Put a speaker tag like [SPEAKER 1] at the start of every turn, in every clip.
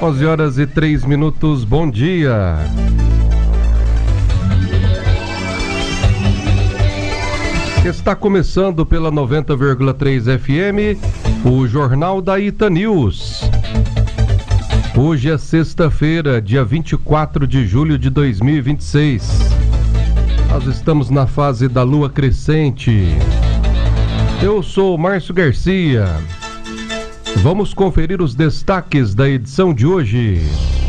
[SPEAKER 1] 11h03, bom dia. Está começando pela 90,3 FM, o Jornal da Ita News. Hoje é sexta-feira, dia 24 de julho de 2026. Nós estamos na fase da lua crescente. Eu sou Márcio Garcia. Vamos conferir os destaques da edição de hoje.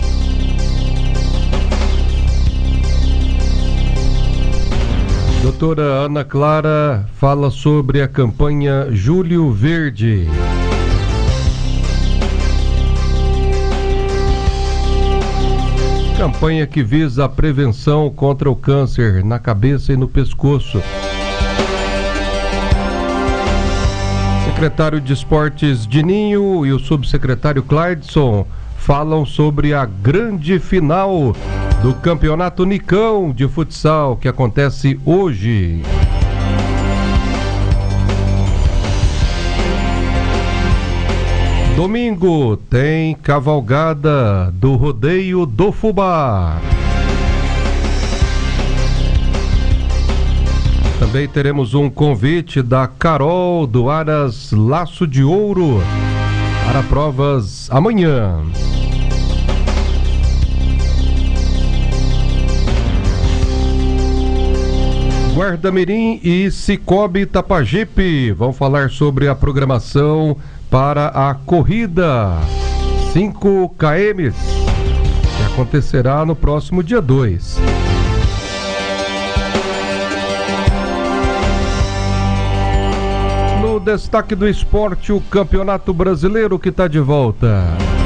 [SPEAKER 1] Doutora Ana Clara fala sobre a campanha Julho Verde. Campanha que visa a prevenção contra o câncer na cabeça e no pescoço. Secretário de Esportes Dininho e o subsecretário Clydson falam sobre a grande final do Campeonato Nicão de futsal que acontece hoje. Domingo tem cavalgada do Rodeio do Fubá. Também teremos um convite da Carol do Aras Laço de Ouro para provas amanhã. Guarda-Mirim e Cicobi Tapajipe vão falar sobre a programação para a corrida 5 km, que acontecerá no próximo dia 2. No destaque do esporte, o Campeonato Brasileiro que está de volta.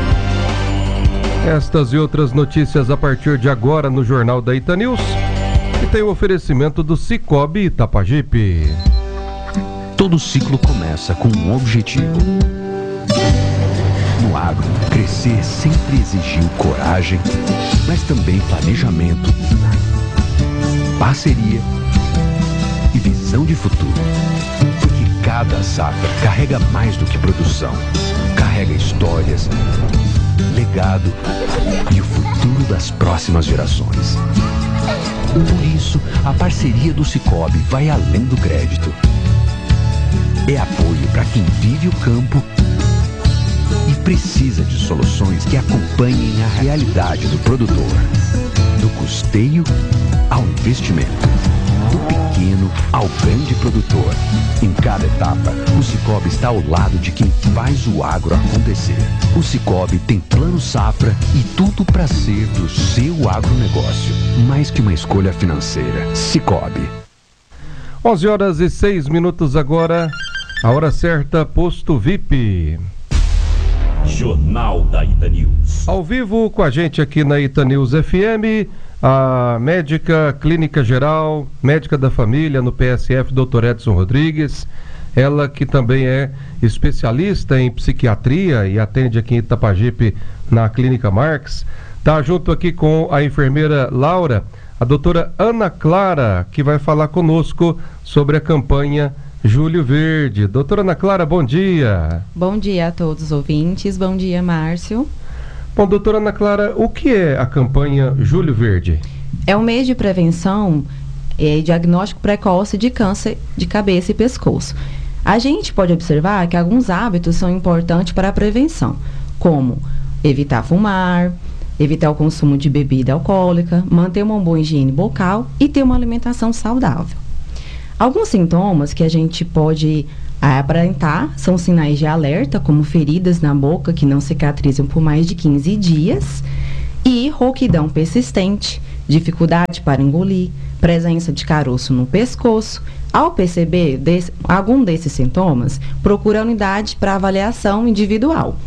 [SPEAKER 1] Estas e outras notícias a partir de agora no Jornal da Ita News, que tem o oferecimento do Cicobi Tapajipe.
[SPEAKER 2] Todo ciclo começa com um objetivo. No agro, crescer sempre exigiu coragem, mas também planejamento, parceria e visão de futuro. Porque cada safra carrega mais do que produção. Carrega histórias, legado e o futuro das próximas gerações. Por isso, a parceria do Cicobi vai além do crédito. É apoio para quem vive o campo e precisa de soluções que acompanhem a realidade do produtor. Do custeio ao investimento. Do pequeno ao grande produtor. Em cada etapa, o Cicobi está ao lado de quem faz o agro acontecer. O Cicobi tem plano safra e tudo para ser do seu agronegócio. Mais que uma escolha financeira. Cicobi.
[SPEAKER 1] 11h06 agora. A hora certa, posto VIP.
[SPEAKER 3] Jornal da Ita News.
[SPEAKER 1] Ao vivo com a gente aqui na Ita News FM, a médica clínica geral, médica da família no PSF, Dr. Edson Rodrigues. Ela que também é especialista em psiquiatria e atende aqui em Itapajipe na Clínica Marx. Está junto aqui com a enfermeira Laura, a doutora Ana Clara, que vai falar conosco sobre a campanha Julho Verde. Doutora Ana Clara, bom dia.
[SPEAKER 4] Bom dia a todos os ouvintes, bom dia, Márcio.
[SPEAKER 1] Bom, doutora Ana Clara, o que é a campanha Julho Verde?
[SPEAKER 4] É um mês de prevenção e diagnóstico precoce de câncer de cabeça e pescoço. A gente pode observar que alguns hábitos são importantes para a prevenção, como evitar fumar, evitar o consumo de bebida alcoólica, manter uma boa higiene bucal e ter uma alimentação saudável. Alguns sintomas que a gente pode aparentar são sinais de alerta, como feridas na boca que não cicatrizam por mais de 15 dias e rouquidão persistente, dificuldade para engolir, presença de caroço no pescoço. Ao perceber algum desses sintomas, procure a unidade para avaliação individual.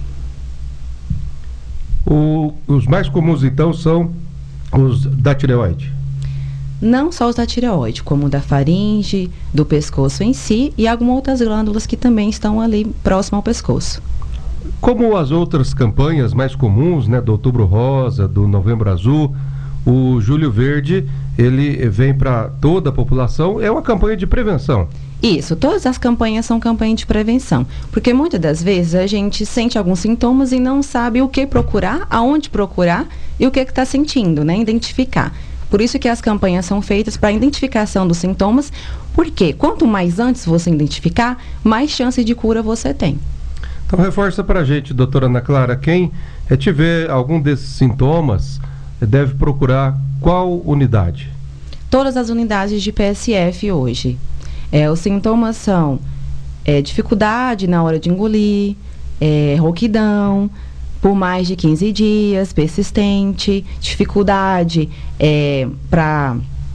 [SPEAKER 1] Os mais comuns, então, são os da tireoide?
[SPEAKER 4] Não só os da tireoide, como o da faringe, do pescoço em si e algumas outras glândulas que também estão ali próximo ao pescoço.
[SPEAKER 1] Como as outras campanhas mais comuns, né, do Outubro Rosa, do Novembro Azul, o Julho Verde, ele vem para toda a população, é uma campanha de prevenção.
[SPEAKER 4] Isso, todas as campanhas são campanhas de prevenção, porque muitas das vezes a gente sente alguns sintomas e não sabe o que procurar, aonde procurar e o que está sentindo, né? Identificar. Por isso que as campanhas são feitas para a identificação dos sintomas, porque quanto mais antes você identificar, mais chance de cura você tem.
[SPEAKER 1] Então reforça para a gente, doutora Ana Clara, quem tiver algum desses sintomas deve procurar qual unidade?
[SPEAKER 4] Todas as unidades de PSF hoje. Os sintomas são dificuldade na hora de engolir, rouquidão por mais de 15 dias, persistente, dificuldade para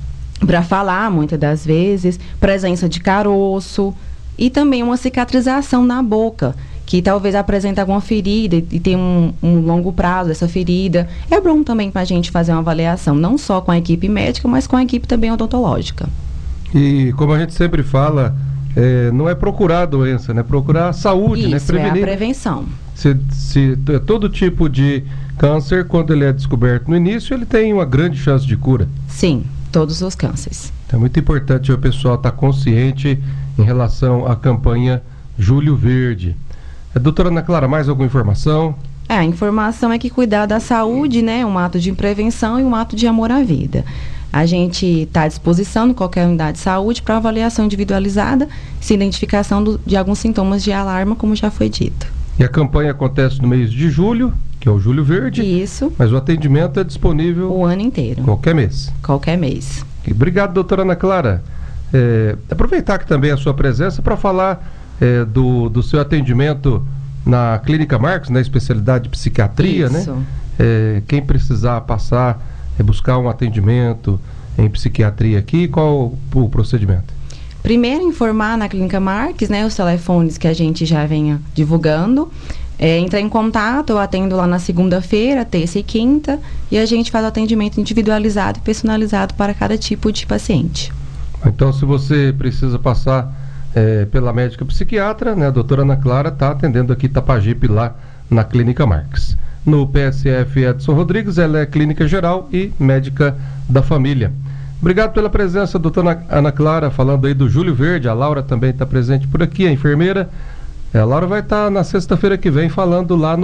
[SPEAKER 4] falar muitas das vezes, presença de caroço e também uma cicatrização na boca, que talvez apresente alguma ferida e tem um longo prazo dessa ferida. É bom também para a gente fazer uma avaliação, não só com a equipe médica, mas com a equipe também odontológica. E como a gente sempre fala, não é procurar a doença, né? Procurar a saúde, isso,
[SPEAKER 1] né? Prevenir.
[SPEAKER 4] É a prevenção.
[SPEAKER 1] Se todo tipo de câncer, quando ele é descoberto no início, ele tem uma grande chance de cura.
[SPEAKER 4] Sim, todos os cânceres.
[SPEAKER 1] É muito importante o pessoal estar consciente em relação à campanha Julho Verde. Doutora Ana Clara, mais alguma informação? A informação é que cuidar da saúde, né, é um ato de prevenção e um ato de amor à vida. A gente está à disposição em qualquer unidade de saúde para avaliação individualizada, se identificação de alguns sintomas de alarme, como já foi dito. E a campanha acontece no mês de julho, que é o Julho Verde. Isso. Mas o atendimento é disponível o ano inteiro. Qualquer mês. Qualquer mês. E obrigado, doutora Ana Clara. Aproveitar que também a sua presença para falar do seu atendimento na Clínica Marcos, na especialidade de psiquiatria, isso, né? Quem precisar passar, buscar um atendimento em psiquiatria aqui, qual o procedimento? Primeiro, informar na Clínica Marques, né, os telefones que a gente já venha divulgando. Entrar em contato, eu atendo lá na segunda-feira, terça e quinta, e a gente faz o atendimento individualizado e personalizado para cada tipo de paciente. Então, se você precisa passar pela médica psiquiatra, né, a doutora Ana Clara está atendendo aqui Tapajipe, lá na Clínica Marques. No PSF Edson Rodrigues, ela é clínica geral e médica da família. Obrigado pela presença, doutora Ana Clara, falando aí do Julho Verde. A Laura também está presente por aqui, a enfermeira. A Laura vai estar na sexta-feira que vem falando lá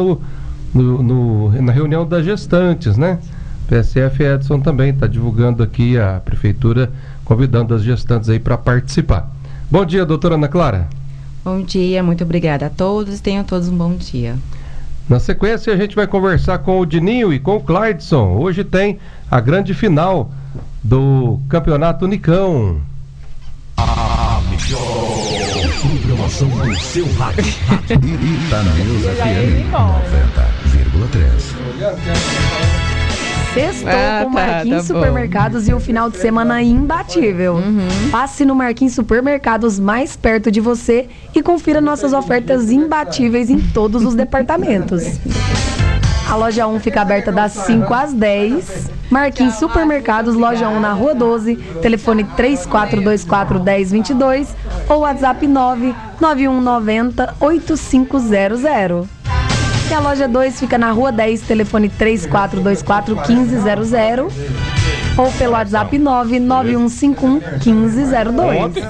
[SPEAKER 1] na reunião das gestantes, né? PSF Edson também está divulgando aqui, a prefeitura convidando as gestantes aí para participar. Bom dia, doutora Ana Clara. Bom dia, muito obrigada a todos e tenham todos um bom dia. Na sequência, a gente vai conversar com o Dininho e com o Clydeson. Hoje tem a grande final do Campeonato Unicão.
[SPEAKER 3] A melhor programação do seu rádio.
[SPEAKER 2] Itanews FM 90,3.
[SPEAKER 5] Sextou com Marquinhos Supermercados e o final de semana imbatível. Passe no Marquinhos Supermercados mais perto de você e confira nossas ofertas imbatíveis em todos os departamentos. A loja 1 fica aberta das 5 às 10. Marquinhos Supermercados, loja 1 na Rua 12, telefone 3424-1022 ou WhatsApp 99190-8500. E a loja 2 fica na Rua 10, telefone 3424-1500 ou pelo WhatsApp 99151-1502.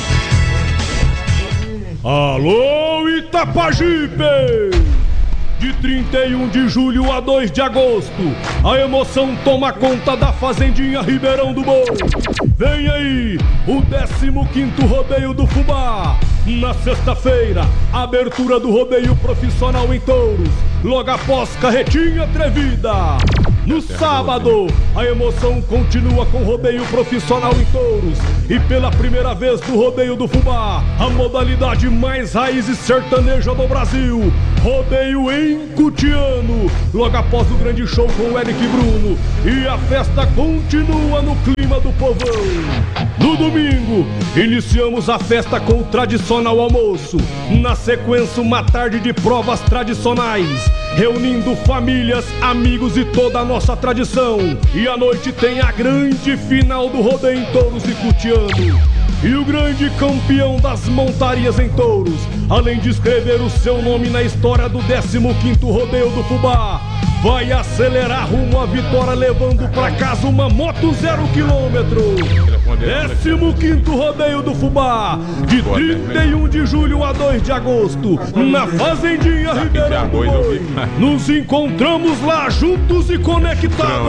[SPEAKER 6] Alô, Itapajipe! De 31 de julho a 2 de agosto, a emoção toma conta da Fazendinha Ribeirão do Morro. Vem aí, o 15º Rodeio do Fubá. Na sexta-feira, abertura do rodeio profissional em touros, logo após Carretinha Atrevida. No sábado, a emoção continua com rodeio profissional em touros. E pela primeira vez no Rodeio do Fubá, a modalidade mais raiz e sertaneja do Brasil, rodeio em Cutiano, logo após o grande show com o Eric Bruno. E a festa continua no clima do povão. No domingo, iniciamos a festa com o tradicional almoço. Na sequência, uma tarde de provas tradicionais, reunindo famílias, amigos e toda a nossa tradição. E à noite tem a grande final do rodeio em touros e Cutiano. E o grande campeão das montarias em touros, além de escrever o seu nome na história do 15º Rodeio do Fubá, vai acelerar rumo à vitória, levando pra casa uma moto 0 km. 15º Rodeio do Fubá, de 31 de julho a 2 de agosto, na Fazendinha Ribeirão do Boi. Nos encontramos lá juntos e conectados.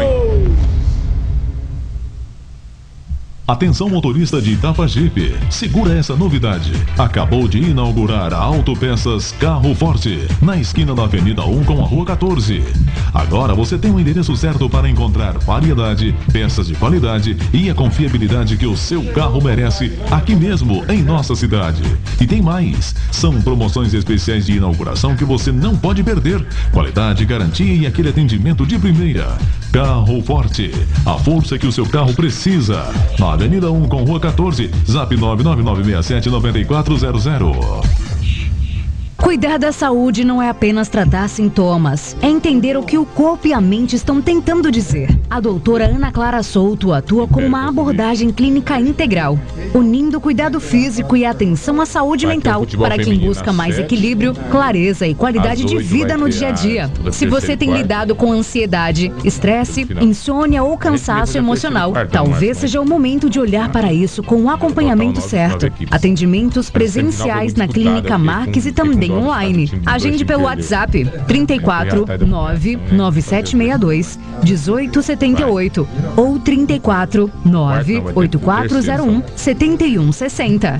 [SPEAKER 3] Atenção, motorista de Itapajipe, segura essa novidade. Acabou de inaugurar a Autopeças Carro Forte, na esquina da Avenida 1 com a Rua 14. Agora você tem o endereço certo para encontrar variedade, peças de qualidade e a confiabilidade que o seu carro merece aqui mesmo em nossa cidade. E tem mais, são promoções especiais de inauguração que você não pode perder. Qualidade, garantia e aquele atendimento de primeira. Carro Forte, a força que o seu carro precisa. Na Avenida 1 com Rua 14, Zap 99967-9400.
[SPEAKER 7] Cuidar da saúde não é apenas tratar sintomas, é entender o que o corpo e a mente estão tentando dizer. A doutora Ana Clara Souto atua com uma abordagem clínica integral, unindo cuidado físico e atenção à saúde mental para quem busca mais equilíbrio, clareza e qualidade de vida no dia a dia. Se você tem lidado com ansiedade, estresse, insônia ou cansaço emocional, talvez seja o momento de olhar para isso com o acompanhamento certo. Atendimentos presenciais na Clínica Marques e também online. Agende pelo WhatsApp 34 99762 1878 ou 34 98401 7160.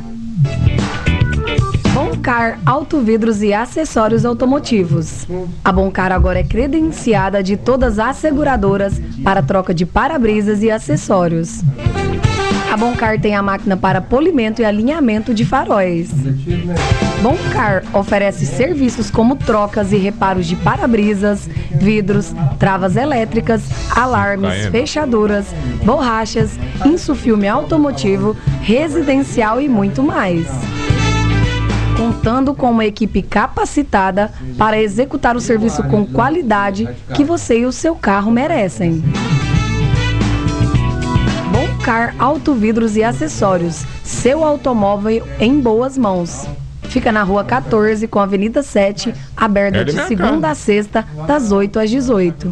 [SPEAKER 5] Boncar Autovidros e Acessórios Automotivos. A Boncar agora é credenciada de todas as seguradoras para troca de para-brisas e acessórios. A Boncar tem a máquina para polimento e alinhamento de faróis. Boncar oferece serviços como trocas e reparos de para-brisas, vidros, travas elétricas, alarmes, fechaduras, borrachas, insufilme automotivo, residencial e muito mais. Contando com uma equipe capacitada para executar o serviço com qualidade que você e o seu carro merecem. Boncar Autovidros e Acessórios, seu automóvel em boas mãos. Fica na Rua 14 com a Avenida 7, aberta de segunda a sexta, das 8 às 18.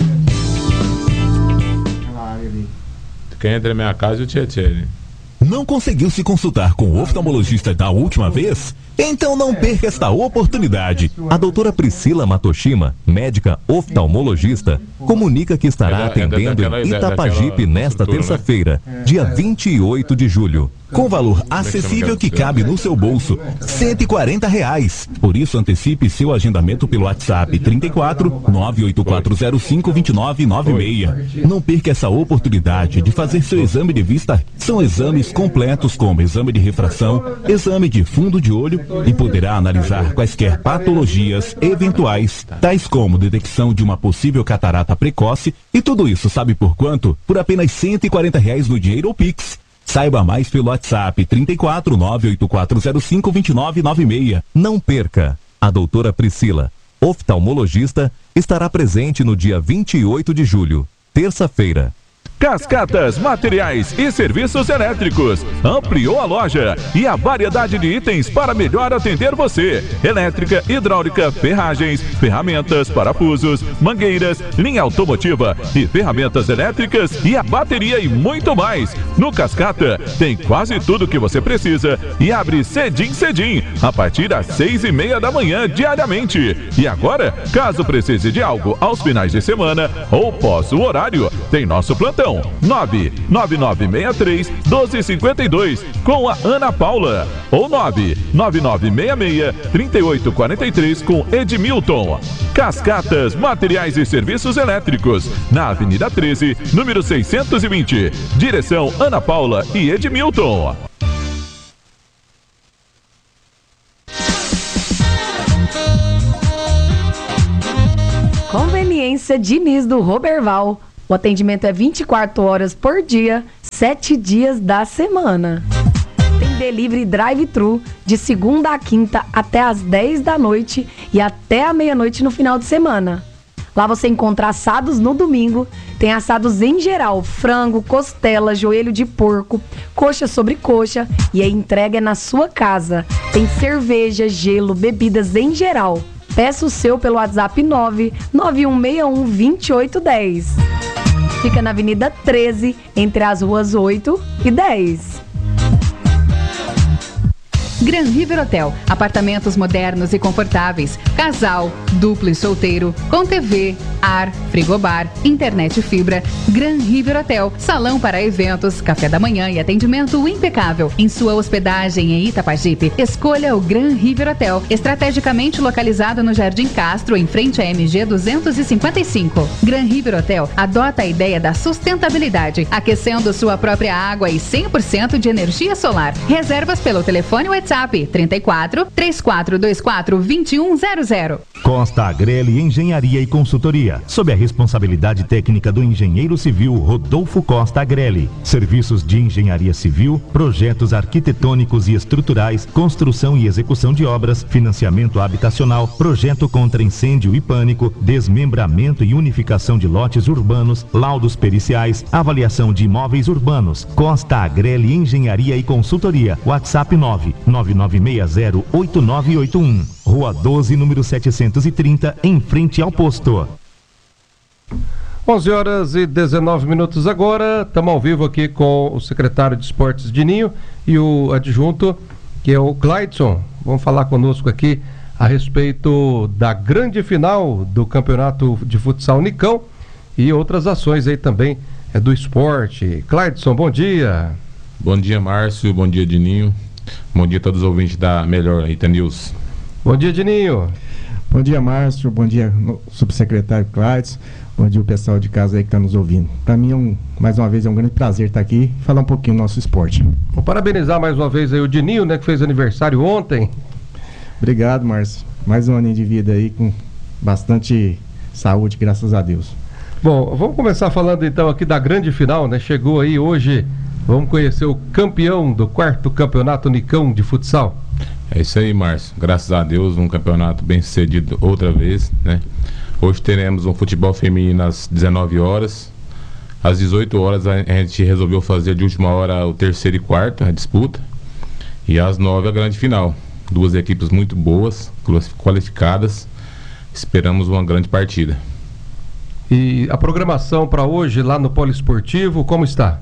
[SPEAKER 8] Quem entra na minha casa é o Tietê.
[SPEAKER 9] Não conseguiu se consultar com o oftalmologista da última vez? Então não perca esta oportunidade. A doutora Priscila Matoshima, médica oftalmologista, comunica que estará atendendo em Itapajipe nesta terça-feira, dia 28 de julho. Com valor acessível que cabe no seu bolso, R$140. Por isso, antecipe seu agendamento pelo WhatsApp 34 98405 2996. Não perca essa oportunidade de fazer seu exame de vista. São exames completos como exame de refração, exame de fundo de olho e poderá analisar quaisquer patologias eventuais, tais como detecção de uma possível catarata precoce. E tudo isso sabe por quanto? Por apenas R$140 no dinheiro ou Pix. Saiba mais pelo WhatsApp 34 98405 2996. Não perca! A doutora Priscila, oftalmologista, estará presente no dia 28 de julho, terça-feira.
[SPEAKER 10] Cascatas Materiais e Serviços Elétricos ampliou a loja e a variedade de itens para melhor atender você. Elétrica, hidráulica, ferragens, ferramentas, parafusos, mangueiras, linha automotiva e ferramentas elétricas e a bateria e muito mais. No Cascata tem quase tudo que você precisa e abre cedinho, a partir das 6:30 da manhã diariamente. E agora, caso precise de algo aos finais de semana ou pós o horário, tem nosso plantão 99963-1252 com a Ana Paula ou 99966-3843 com Edmilton. Cascatas Materiais e Serviços Elétricos, na Avenida 13, número 620. Direção Ana Paula e Edmilton.
[SPEAKER 5] Conveniência Diniz do Roberval. O atendimento é 24 horas por dia, 7 dias da semana. Tem delivery drive-thru de segunda a quinta até às 10 da noite e até a meia-noite no final de semana. Lá você encontra assados no domingo, tem assados em geral, frango, costela, joelho de porco, coxa sobre coxa e a entrega é na sua casa. Tem cerveja, gelo, bebidas em geral. Peça o seu pelo WhatsApp 991612810. Fica na Avenida 13, entre as ruas 8 e 10.
[SPEAKER 11] Gran River Hotel, apartamentos modernos e confortáveis, casal, duplo e solteiro, com TV, ar, frigobar, internet fibra. Gran River Hotel, salão para eventos, café da manhã e atendimento impecável. Em sua hospedagem em Itapajipe, escolha o Gran River Hotel, estrategicamente localizado no Jardim Castro, em frente à MG 255. Gran River Hotel adota a ideia da sustentabilidade, aquecendo sua própria água e 100% de energia solar. Reservas pelo telefone WhatsApp 34 3424 2100.
[SPEAKER 12] Costa Agrelli Engenharia e Consultoria, sob a responsabilidade técnica do engenheiro civil Rodolfo Costa Agrelli. Serviços de engenharia civil, projetos arquitetônicos e estruturais, construção e execução de obras, financiamento habitacional, projeto contra incêndio e pânico, desmembramento e unificação de lotes urbanos, laudos periciais, avaliação de imóveis urbanos. Costa Agrelli Engenharia e Consultoria. WhatsApp 999608981. Rua 12, número 730, em frente ao posto.
[SPEAKER 1] 11 horas e 19 minutos agora. Estamos ao vivo aqui com o secretário de Esportes Dininho e o adjunto, que é o Clayton. Vamos falar conosco aqui a respeito da grande final do Campeonato de Futsal Nicão e outras ações aí também do esporte. Clayton, bom dia.
[SPEAKER 8] Bom dia, Márcio. Bom dia, Dininho. Bom dia a todos os ouvintes da Melhor Ita News.
[SPEAKER 1] Bom dia, Dininho.
[SPEAKER 13] Bom dia, Márcio. Bom dia, subsecretário Clayton. Bom dia, o pessoal de casa aí que está nos ouvindo. Para mim, mais uma vez, é um grande prazer estar aqui e falar um pouquinho do nosso esporte.
[SPEAKER 1] Vou parabenizar mais uma vez aí o Dininho, né, que fez aniversário ontem.
[SPEAKER 13] Obrigado, Márcio. Mais um aninho de vida aí com bastante saúde, graças a Deus.
[SPEAKER 1] Bom, vamos começar falando então aqui da grande final, né? Chegou aí hoje, vamos conhecer o campeão do 4º Campeonato Nicão de Futsal.
[SPEAKER 8] É isso aí, Márcio. Graças a Deus, um campeonato bem sucedido outra vez, né? Hoje teremos um futebol feminino às 19 horas. Às 18 horas a gente resolveu fazer de última hora o 3º e 4º, a disputa. E às 9 a grande final. Duas equipes muito boas, qualificadas. Esperamos uma grande partida.
[SPEAKER 1] E a programação para hoje lá no Poliesportivo, como está?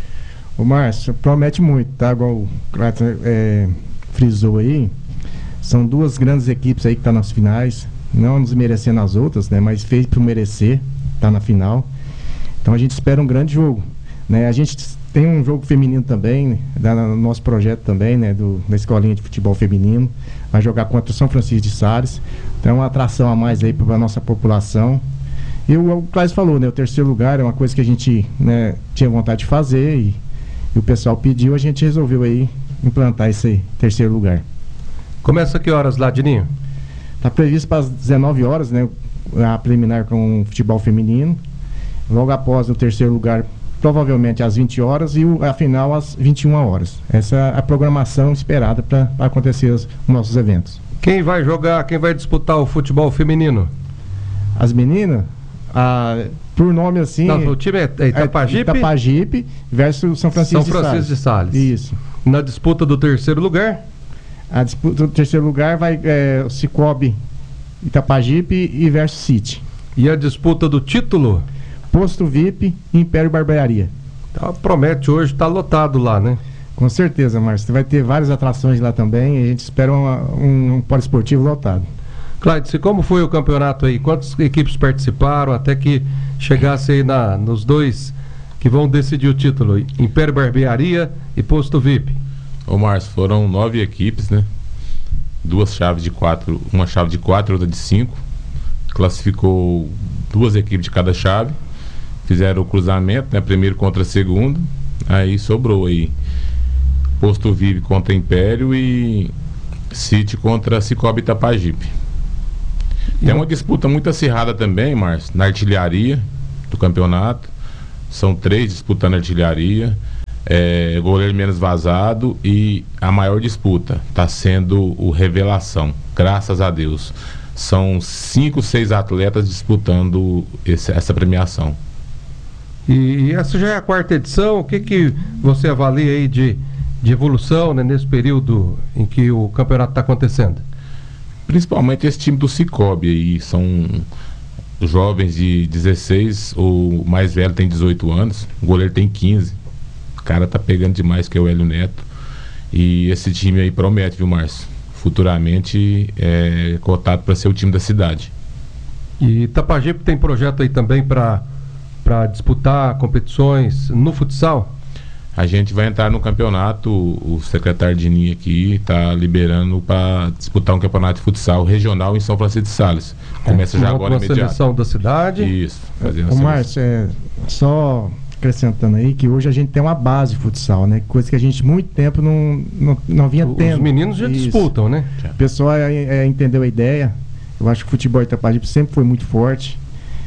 [SPEAKER 13] O Márcio, promete muito, tá? Igual o Clayton frisou aí. São duas grandes equipes aí que estão nas finais. Não desmerecendo as outras, né? Mas fez por merecer, tá na final. Então a gente espera um grande jogo, né? A gente tem um jogo feminino também, no nosso projeto também, né? Da escolinha de futebol feminino. Vai jogar contra o São Francisco de Sales. Então é uma atração a mais aí para a nossa população. E o Cláudio falou, né? O 3º lugar é uma coisa que a gente, né, tinha vontade de fazer e o pessoal pediu, a gente resolveu aí implantar esse 3º lugar.
[SPEAKER 1] Começa que horas lá, Dininho?
[SPEAKER 13] Está previsto para as 19 horas, né? A preliminar com o futebol feminino. Logo após o 3º lugar, provavelmente às 20 horas e a final às 21 horas. Essa é a programação esperada para acontecer os nossos eventos.
[SPEAKER 1] Quem vai jogar, quem vai disputar o futebol feminino?
[SPEAKER 13] As meninas? Por nome assim...
[SPEAKER 1] Não, o time é Itapajipe?
[SPEAKER 13] Itapajipe versus São Francisco
[SPEAKER 1] de Sales.
[SPEAKER 13] Isso.
[SPEAKER 1] Na disputa do 3º lugar?
[SPEAKER 13] A disputa do 3º lugar vai o Cicobi Itapajipe e versus City.
[SPEAKER 1] E a disputa do título?
[SPEAKER 13] Posto VIP e Império Barbearia.
[SPEAKER 1] Tá, promete hoje, está lotado lá, né?
[SPEAKER 13] Com certeza, Márcio. Vai ter várias atrações lá também e a gente espera um poliesportivo lotado.
[SPEAKER 1] Cláudio, como foi o campeonato aí? Quantas equipes participaram até que chegasse aí nos dois que vão decidir o título? Império Barbearia e Posto VIP.
[SPEAKER 8] Ô Márcio, foram 9 equipes, né? Duas chaves de 4, uma chave de 4 e outra de 5. Classificou 2 equipes de cada chave. Fizeram o cruzamento, né? Primeiro contra segundo. Aí sobrou aí Posto VIP contra Império e City contra Cicobi Itapajipe. Tem uma disputa muito acirrada também, Márcio, na artilharia do campeonato. São 3 disputando artilharia. Goleiro menos vazado e a maior disputa está sendo o Revelação, graças a Deus. São 5, 6 atletas disputando essa premiação.
[SPEAKER 1] E essa já é a 4ª edição. O que você avalia aí de evolução, né, nesse período em que o campeonato está acontecendo?
[SPEAKER 8] Principalmente esse time do Cicobi aí, são jovens de 16, o mais velho tem 18 anos, o goleiro tem 15. O cara tá pegando demais, que é o Hélio Neto. E esse time aí promete, viu, Márcio? Futuramente é cotado para ser o time da cidade.
[SPEAKER 1] E Itapajipe tem projeto aí também para disputar competições no futsal?
[SPEAKER 8] A gente vai entrar no campeonato, o secretário de linha aqui está liberando para disputar um campeonato de futsal regional em São Francisco de Sales. Começa já agora imediato.
[SPEAKER 1] Uma seleção da cidade.
[SPEAKER 8] Isso.
[SPEAKER 13] Ô Márcio, só acrescentando aí que hoje a gente tem uma base de futsal, né? Coisa que a gente muito tempo não vinha tendo.
[SPEAKER 1] Os meninos já disputam, né?
[SPEAKER 13] O pessoal entendeu a ideia. Eu acho que o futebol Itapajipe sempre foi muito forte.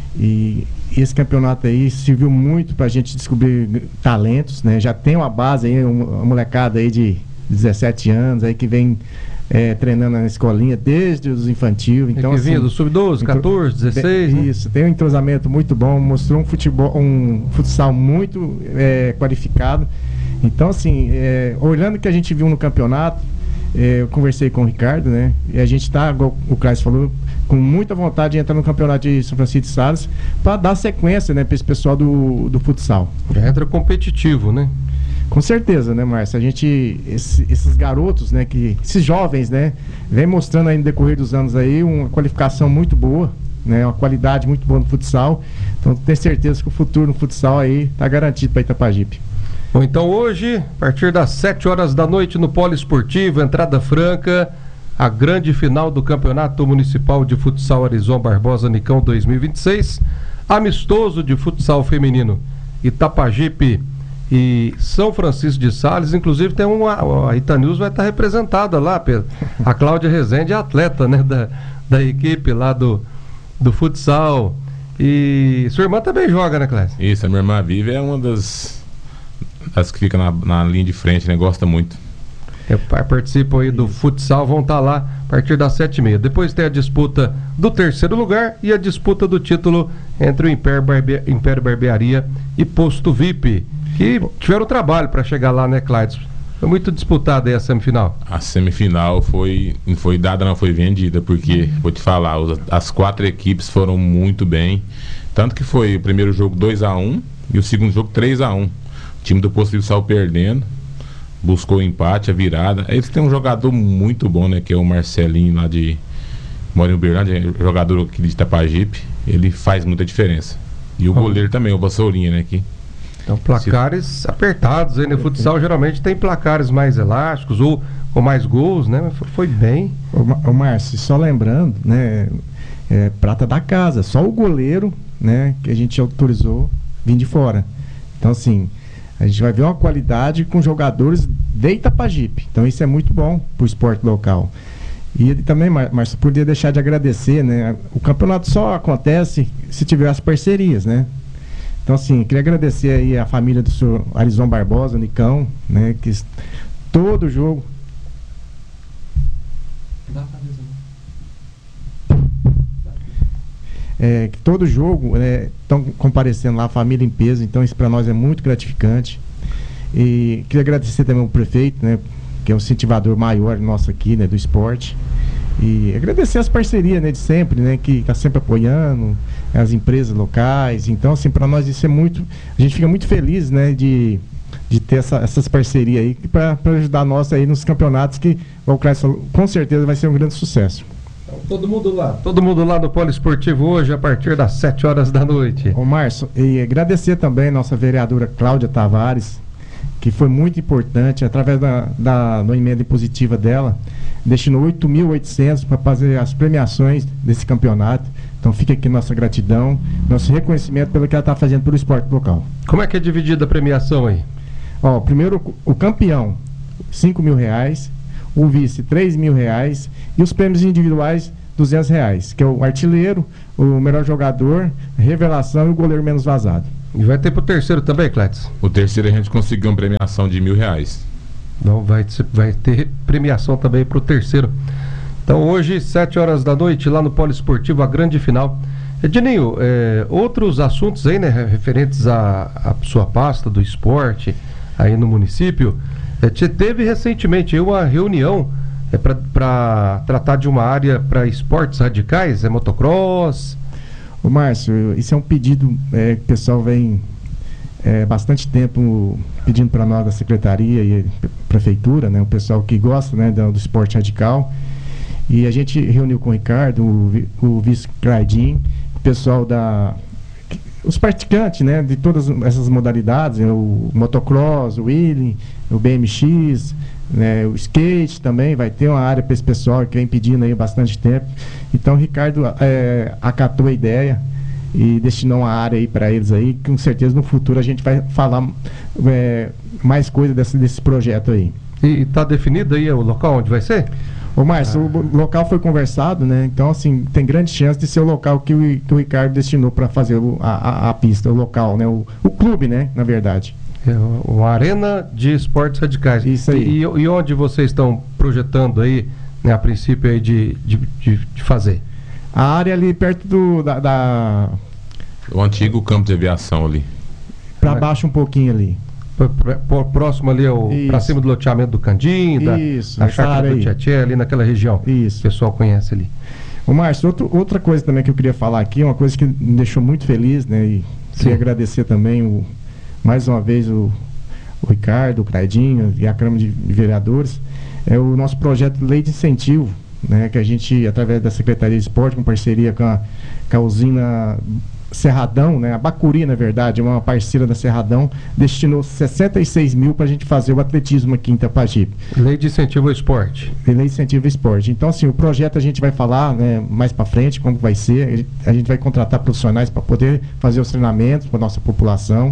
[SPEAKER 13] E esse campeonato aí serviu muito pra gente descobrir talentos, né? Já tem uma base aí, uma molecada aí de 17 anos aí que vem treinando na escolinha desde os infantil. Então,
[SPEAKER 1] que vinha do sub-12, 14, 16, né?
[SPEAKER 13] Isso, tem um entrosamento muito bom, mostrou um futsal muito qualificado. Então, assim, olhando o que a gente viu no campeonato, eu conversei com o Ricardo, né? E a gente está, igual o Cláudio falou, com muita vontade de entrar no campeonato de São Francisco de Sales para dar sequência, né, para esse pessoal do futsal.
[SPEAKER 1] Já entra competitivo, né?
[SPEAKER 13] Com certeza, né, Márcio? Esses garotos, né, esses jovens, né, vem mostrando aí no decorrer dos anos aí uma qualificação muito boa, né, uma qualidade muito boa no futsal. Então, tenho certeza que o futuro no futsal aí está garantido para Itapajipe.
[SPEAKER 1] Bom, então hoje, a partir das 7 horas da noite no Polo Esportivo, entrada franca, a grande final do Campeonato Municipal de Futsal Arizon Barbosa Nicão 2026, amistoso de futsal feminino, Itapajipe e São Francisco de Sales. Inclusive tem a Itanews vai estar representada lá, Pedro. A Cláudia Rezende é atleta, né, da equipe lá do futsal. E sua irmã também joga, né, Cláudia?
[SPEAKER 8] Isso, a minha irmã Vivi é uma das que fica na linha de frente, né? Gosta muito.
[SPEAKER 1] Participam aí do futsal, vão estar lá a partir das 7h30. Depois tem a disputa do terceiro lugar e a disputa do título entre o Império Barbearia e Posto VIP, que tiveram trabalho para chegar lá, né, Cláudio? Foi muito disputada aí a semifinal.
[SPEAKER 8] A semifinal não foi dada, não foi vendida, porque, vou te falar, as 4 equipes foram muito bem. Tanto que foi o primeiro jogo 2-1 e o segundo jogo 3-1. O time do Posto VIP saiu perdendo, buscou o empate, a virada. Eles têm um jogador muito bom, né, que é o Marcelinho lá de Mora em Uberlândia, jogador aqui de Itapajipe. Ele faz muita diferença. E o goleiro também, o Vassourinha, né, aqui.
[SPEAKER 1] Então, placares apertados aí no futsal geralmente tem placares mais elásticos ou com mais gols, né? Foi bem.
[SPEAKER 13] Ô Márcio, só lembrando, né? Prata da casa, só o goleiro, né, que a gente autorizou vir de fora. Então, assim, a gente vai ver uma qualidade com jogadores de Itapajipe. Então, isso é muito bom pro esporte local. E também, Márcio, podia deixar de agradecer, né? O campeonato só acontece se tiver as parcerias, né? Então, assim, queria agradecer aí a família do senhor Arizon Barbosa, Nicão, né? Que todo jogo... que todo jogo estão comparecendo lá, a família em peso. Então, isso para nós é muito gratificante. E queria agradecer também ao prefeito, né? Que é o incentivador maior nosso aqui, né? Do esporte. E agradecer as parcerias, né, de sempre, né, que está sempre apoiando as empresas locais. Então, assim, para nós isso é muito... A gente fica muito feliz, né, de ter essas parcerias aí para ajudar nós aí nos campeonatos que o Cláudio falou, com certeza vai ser um grande sucesso.
[SPEAKER 1] Então, todo mundo lá no Polo Esportivo hoje a partir das 7 horas da noite.
[SPEAKER 13] Ô Márcio, e agradecer também a nossa vereadora Cláudia Tavares, que foi muito importante, através da emenda impositiva dela, destinou 8.800 para fazer as premiações desse campeonato. Então fica aqui nossa gratidão, nosso reconhecimento pelo que ela está fazendo pelo esporte local.
[SPEAKER 1] Como é que é dividida a premiação aí?
[SPEAKER 13] Ó, primeiro o campeão, R$5.000, o vice, R$3.000 e os prêmios individuais, R$200, que é o artilheiro, o melhor jogador, revelação e o goleiro menos vazado.
[SPEAKER 1] E vai ter pro terceiro também, Clétis?
[SPEAKER 8] O terceiro a gente conseguiu uma premiação de R$1.000.
[SPEAKER 1] Então vai ter premiação também pro terceiro. Então hoje, 7 horas da noite, lá no Polo Esportivo, a grande final. Edninho, outros assuntos aí, né, referentes à sua pasta do esporte aí no município. Teve recentemente aí uma reunião é para tratar de uma área para esportes radicais, é motocross?
[SPEAKER 13] Ô Márcio, isso é um pedido que o pessoal vem bastante tempo pedindo para nós da Secretaria e Prefeitura, né? O pessoal que gosta, né, do esporte radical. E a gente reuniu com o Ricardo, o vice-Claudinho, o pessoal os praticantes, né, de todas essas modalidades, o motocross, o wheeling, o BMX, né, o skate também, vai ter uma área para esse pessoal que vem pedindo aí bastante tempo. Então o Ricardo acatou a ideia e destinou uma área aí para eles aí, que com certeza no futuro a gente vai falar mais coisa desse projeto aí.
[SPEAKER 1] E está definido aí o local onde vai ser?
[SPEAKER 13] Ô Márcio, o local foi conversado, né? Então, assim, tem grande chance de ser o local que o Ricardo destinou para fazer a pista, o local, né? O clube, né? Na verdade.
[SPEAKER 1] Uma arena de esportes radicais.
[SPEAKER 13] Isso aí.
[SPEAKER 1] E onde vocês estão projetando aí, né, a princípio aí de fazer?
[SPEAKER 13] A área ali perto
[SPEAKER 8] o antigo campo de aviação ali.
[SPEAKER 13] Para baixo um pouquinho ali.
[SPEAKER 1] Próximo ali para cima do loteamento do Candim, da chácara do Tietê, ali naquela região.
[SPEAKER 13] Isso.
[SPEAKER 1] O pessoal conhece ali.
[SPEAKER 13] Ô Márcio, outra coisa também que eu queria falar aqui, uma coisa que me deixou muito feliz, né? E queria agradecer também mais uma vez o Ricardo, o Claudinho e a Câmara de Vereadores, é o nosso projeto de lei de incentivo, né? Que a gente, através da Secretaria de Esporte, com parceria com a usina Cerradão, né? A Bacuri, na verdade, é uma parceira da Cerradão, destinou 66 mil para a gente fazer o atletismo aqui em Itapajipe.
[SPEAKER 1] Lei de incentivo ao esporte.
[SPEAKER 13] Lei de incentivo ao esporte. Então, assim, o projeto a gente vai falar, né, mais para frente, como vai ser. A gente vai contratar profissionais para poder fazer os treinamentos para a nossa população.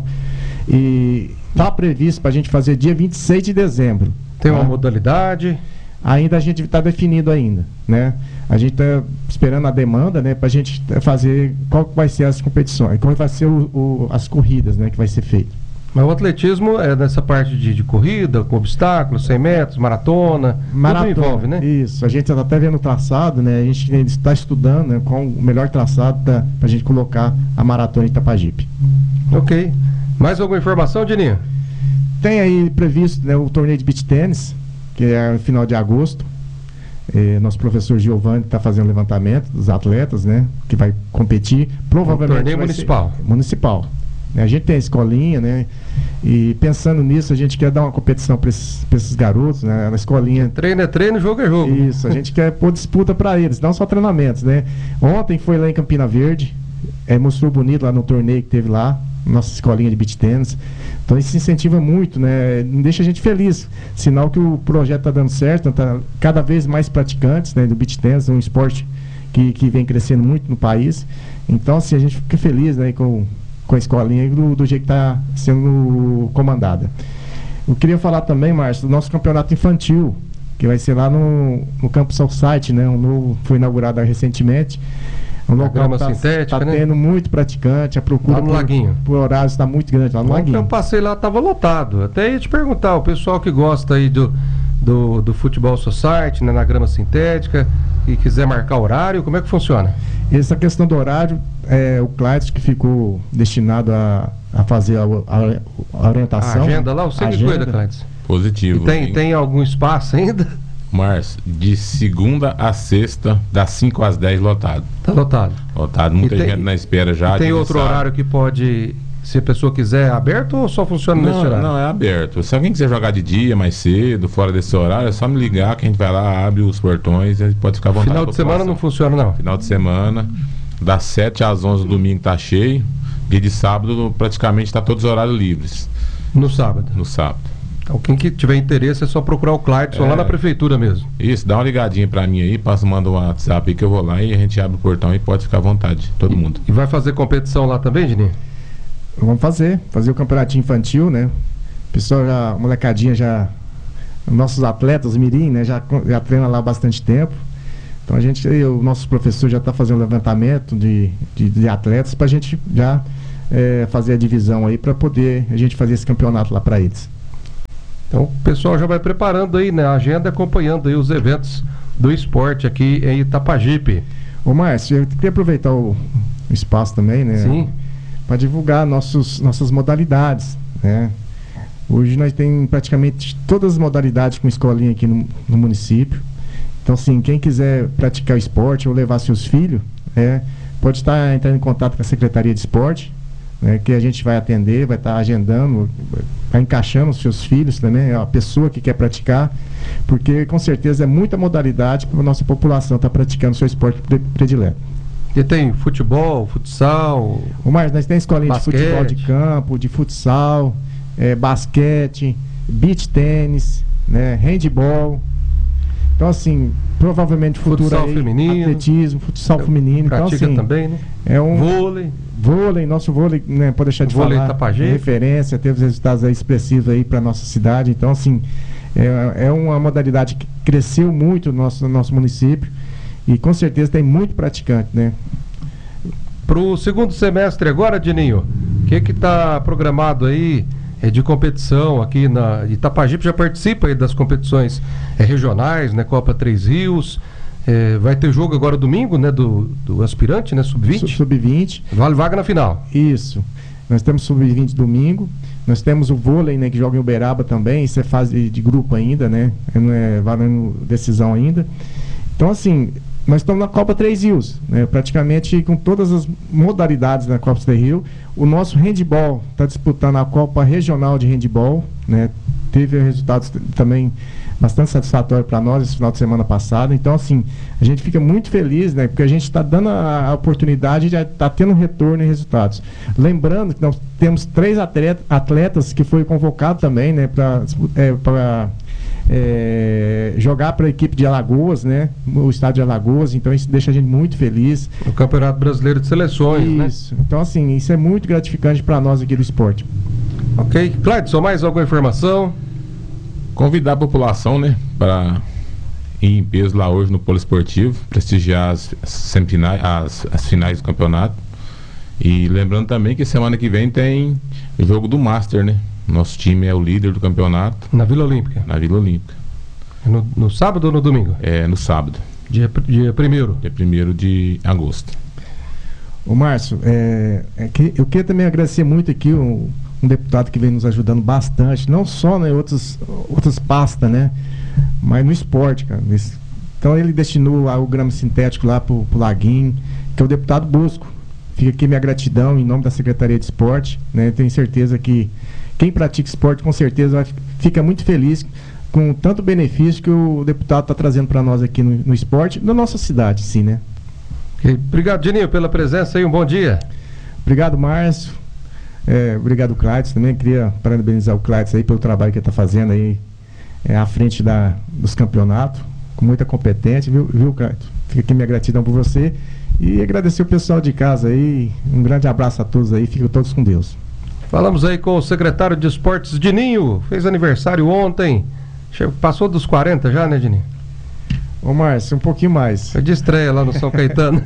[SPEAKER 13] E está previsto para a gente fazer dia 26 de dezembro.
[SPEAKER 1] Tem uma modalidade?
[SPEAKER 13] Ainda a gente está definido ainda, né? A gente está esperando a demanda, né, para a gente fazer qual vai ser as competições, qual vai ser as corridas, né, que vai ser feito.
[SPEAKER 1] Mas o atletismo é nessa parte de corrida, com obstáculos, 100 metros, maratona, tudo envolve, né?
[SPEAKER 13] Isso, a gente está até vendo o traçado, né? A gente está estudando, né, qual o melhor traçado para a gente colocar a maratona em Itapajipe.
[SPEAKER 1] Ok. Mais alguma informação, Dininho?
[SPEAKER 13] Tem aí previsto, né, o torneio de beach tênis, que é no final de agosto. Nosso professor Giovanni está fazendo levantamento dos atletas, né, que vai competir. Provavelmente
[SPEAKER 1] um torneio municipal.
[SPEAKER 13] Municipal. A gente tem a escolinha, né? E pensando nisso, a gente quer dar uma competição para esses garotos, né? Na escolinha.
[SPEAKER 1] Treino é treino, jogo é jogo.
[SPEAKER 13] Isso, a gente quer pôr disputa para eles, não só treinamentos, né? Ontem foi lá em Campina Verde, mostrou bonito lá no torneio que teve lá, nossa escolinha de beach tennis. Então isso incentiva muito, né? Deixa a gente feliz. Sinal que o projeto está dando certo, tá cada vez mais praticantes, né, do beach tennis, um esporte que vem crescendo muito no país. Então, assim, a gente fica feliz, né, com a escolinha do jeito que está sendo comandada. Eu queria falar também, Márcio, do nosso campeonato infantil, que vai ser lá no Campo Southside, né? Foi inaugurado recentemente. O local está
[SPEAKER 1] né?
[SPEAKER 13] tendo muito praticante, a procura por horários está muito grande lá no Laguinho.
[SPEAKER 1] Eu passei lá, estava lotado. Até ia te perguntar, o pessoal que gosta aí do futebol society, né, na grama sintética, e quiser marcar horário, como é que funciona?
[SPEAKER 13] Essa questão do horário, o Cláudio que ficou destinado a fazer a orientação.
[SPEAKER 1] A agenda lá, você que cuida, Cláudio.
[SPEAKER 8] Positivo.
[SPEAKER 1] E tem algum espaço ainda?
[SPEAKER 8] Márcio, de segunda a sexta, das 5 às 10 lotado.
[SPEAKER 1] Tá lotado.
[SPEAKER 8] Lotado, muita gente na espera já.
[SPEAKER 1] E tem outro horário que pode, se a pessoa quiser, aberto ou só funciona nesse horário?
[SPEAKER 8] Não, é aberto. Se alguém quiser jogar de dia, mais cedo, fora desse horário, é só me ligar que a gente vai lá, abre os portões e pode ficar à vontade.
[SPEAKER 1] Final de semana não funciona, não?
[SPEAKER 8] Final de semana, das 7 às 11 do domingo tá cheio, e de sábado praticamente tá todos os horários livres.
[SPEAKER 1] No sábado?
[SPEAKER 8] No sábado.
[SPEAKER 1] Então, quem que tiver interesse é só procurar o Clayton lá na prefeitura mesmo.
[SPEAKER 8] Isso, dá uma ligadinha pra mim aí, manda um WhatsApp aí que eu vou lá e a gente abre o portão e pode ficar à vontade, todo mundo.
[SPEAKER 1] E vai fazer competição lá também, Dininho?
[SPEAKER 13] Vamos fazer o campeonatinho infantil, né? Pessoal, a molecadinha nossos atletas, mirim, né? Já treina lá há bastante tempo. Então o nosso professor já está fazendo levantamento de atletas pra gente já fazer a divisão aí para poder a gente fazer esse campeonato lá para eles.
[SPEAKER 1] Então o pessoal já vai preparando aí, né, a agenda, acompanhando aí os eventos do esporte aqui em Itapajipe.
[SPEAKER 13] Ô Márcio, eu queria aproveitar o espaço também, né?
[SPEAKER 1] Sim.
[SPEAKER 13] Para divulgar nossas modalidades, né? Hoje nós temos praticamente todas as modalidades com escolinha aqui no município. Então, assim, quem quiser praticar o esporte ou levar seus filhos, pode estar entrando em contato com a Secretaria de Esporte, que a gente vai atender, vai estar agendando, vai encaixando os seus filhos também, a pessoa que quer praticar, porque com certeza é muita modalidade para a nossa população estar praticando o seu esporte predileto.
[SPEAKER 1] E tem futebol, futsal...
[SPEAKER 13] Mas nós temos escolinha
[SPEAKER 1] basquete,
[SPEAKER 13] de futebol de campo, de futsal, basquete, beach tênis, handball. Então, assim, provavelmente futuro
[SPEAKER 1] futsal
[SPEAKER 13] aí,
[SPEAKER 1] feminino,
[SPEAKER 13] atletismo, futsal feminino.
[SPEAKER 1] Pratica
[SPEAKER 13] então, assim,
[SPEAKER 1] também, né?
[SPEAKER 13] Vôlei, nosso vôlei, pode deixar de
[SPEAKER 1] vôlei
[SPEAKER 13] falar,
[SPEAKER 1] Itapajipe.
[SPEAKER 13] Referência, teve resultados aí expressivos aí para nossa cidade. Então, assim, é uma modalidade que cresceu muito no nosso município e com certeza tem muito praticante, né?
[SPEAKER 1] Para o segundo semestre agora, Dininho, o que está programado aí de competição aqui na Itapajipe? Já participa aí das competições regionais, né? Copa Três Rios, vai ter jogo agora domingo, né? Do aspirante, né? Sub-20.
[SPEAKER 13] Sub-20.
[SPEAKER 1] Vale vaga na final.
[SPEAKER 13] Isso. Nós temos Sub-20 domingo. Nós temos o vôlei, né? Que joga em Uberaba também. Isso é fase de grupo ainda, né? Não é valendo decisão ainda. Então, assim, nós estamos na Copa Três Rios, né? Praticamente com todas as modalidades da Copa Três Rios. O nosso handball está disputando a Copa Regional de Handball, né? Teve resultados também bastante satisfatórios para nós esse final de semana passado. Então, assim, a gente fica muito feliz, né? Porque a gente está dando a oportunidade de estar tendo retorno e resultados. Lembrando que nós temos 3 atletas que foi convocado também, né? Para jogar para a equipe de Alagoas, né? O estado de Alagoas, então isso deixa a gente muito feliz.
[SPEAKER 1] O Campeonato Brasileiro de Seleções,
[SPEAKER 13] isso, né? Então, assim, isso é muito gratificante para nós aqui do esporte.
[SPEAKER 1] Ok. Cleidson, mais alguma informação?
[SPEAKER 8] Convidar a população, né, para ir em peso lá hoje no Polo Esportivo, prestigiar as finais do campeonato. E lembrando também que semana que vem tem o jogo do Master, né? Nosso time é o líder do campeonato.
[SPEAKER 1] Na Vila Olímpica?
[SPEAKER 8] Na Vila Olímpica.
[SPEAKER 1] No sábado ou no domingo?
[SPEAKER 8] No sábado.
[SPEAKER 1] Dia 1º?
[SPEAKER 8] Dia 1º de agosto.
[SPEAKER 13] Ô Márcio, eu queria também agradecer muito aqui um deputado que vem nos ajudando bastante, não só em outras pastas, né? Mas no esporte, cara. Então ele destinou o grama sintético lá pro Laguinho, que é o deputado Bosco. Fica aqui minha gratidão em nome da Secretaria de Esporte, né? Tenho certeza que quem pratica esporte com certeza fica muito feliz com tanto benefício que o deputado está trazendo para nós aqui no esporte, na nossa cidade, sim, né?
[SPEAKER 1] Okay. Obrigado, Dininho, pela presença aí, um bom dia.
[SPEAKER 13] Obrigado, Márcio. Obrigado, Cleidson. Também queria parabenizar o Cleidson aí pelo trabalho que ele está fazendo aí à frente dos campeonatos, com muita competência, viu, Cleidson? Fica aqui minha gratidão por você e agradecer o pessoal de casa aí. Um grande abraço a todos aí, fiquem todos com Deus.
[SPEAKER 1] Falamos aí com o secretário de Esportes, Dininho, fez aniversário ontem, passou dos 40 já, né, Dininho?
[SPEAKER 13] Ô Márcio, um pouquinho mais.
[SPEAKER 1] Foi de estreia lá no São Caetano.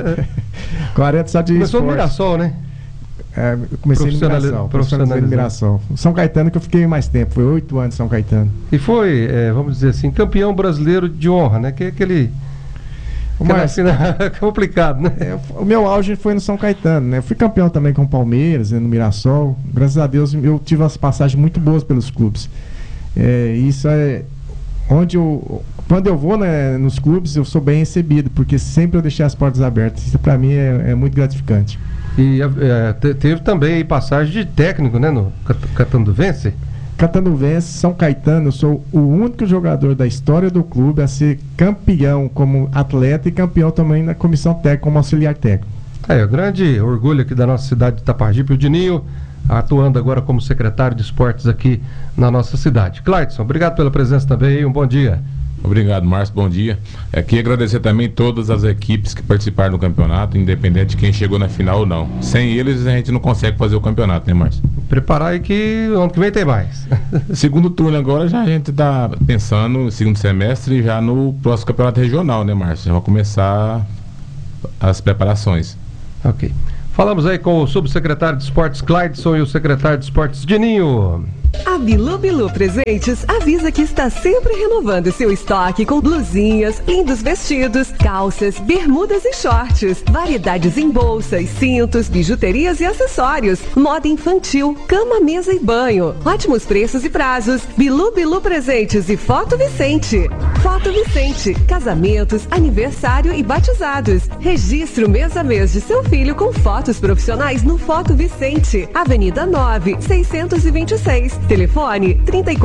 [SPEAKER 13] 40 só de
[SPEAKER 1] Começou
[SPEAKER 13] esporte.
[SPEAKER 1] no Mirassol, né?
[SPEAKER 13] Eu comecei no Mirassol. São Caetano que eu fiquei mais tempo, foi 8 anos em São Caetano.
[SPEAKER 1] E foi, vamos dizer assim, campeão brasileiro de honra, né? Que é aquele... Mas é complicado, né?
[SPEAKER 13] O meu auge foi no São Caetano, né? Eu fui campeão também com o Palmeiras, né, no Mirassol. Graças a Deus eu tive umas passagens muito boas pelos clubes. Isso é onde quando eu vou, né, nos clubes, eu sou bem recebido, porque sempre eu deixei as portas abertas. Isso para mim é muito gratificante.
[SPEAKER 1] E teve também aí passagem de técnico, né, no Catanduvense?
[SPEAKER 13] Catanduvense, São Caetano, eu sou o único jogador da história do clube a ser campeão como atleta e campeão também na comissão técnica como auxiliar técnico.
[SPEAKER 1] O grande orgulho aqui da nossa cidade de Itapajipe, o Dininho, atuando agora como secretário de esportes aqui na nossa cidade. Cleidson, obrigado pela presença também, um bom dia.
[SPEAKER 8] Obrigado, Márcio, bom dia. Queria agradecer também todas as equipes que participaram do campeonato, independente de quem chegou na final ou não. Sem eles a gente não consegue fazer o campeonato, né, Márcio?
[SPEAKER 1] Preparar aí que ano que vem tem mais.
[SPEAKER 8] Segundo turno agora, já a gente está pensando, segundo semestre, já no próximo campeonato regional, né, Márcio? Já vai começar as preparações.
[SPEAKER 1] Ok. Falamos aí com o subsecretário de Esportes, Cleidson, e o secretário de Esportes, Dininho.
[SPEAKER 14] A Bilu Bilu Presentes avisa que está sempre renovando seu estoque com blusinhas, lindos vestidos, calças, bermudas e shorts, variedades em bolsas, cintos, bijuterias e acessórios, moda infantil, cama, mesa e banho, ótimos preços e prazos. Bilu Bilu Presentes e Foto Vicente. Foto Vicente, casamentos, aniversário e batizados. Registre o mês a mês de seu filho com fotos profissionais no Foto Vicente, Avenida 9, 626. Telefone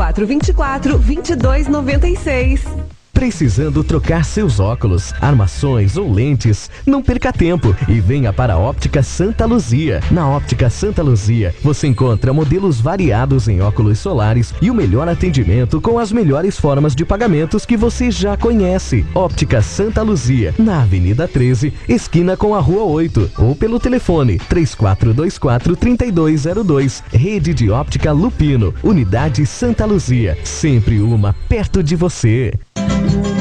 [SPEAKER 14] 3424-2296.
[SPEAKER 15] Precisando trocar seus óculos, armações ou lentes? Não perca tempo e venha para a Óptica Santa Luzia. Na Óptica Santa Luzia, você encontra modelos variados em óculos solares e o melhor atendimento com as melhores formas de pagamentos que você já conhece. Óptica Santa Luzia, na Avenida 13, esquina com a Rua 8, ou pelo telefone 3424-3202. Rede de Óptica Lupino, Unidade Santa Luzia, sempre uma perto de você.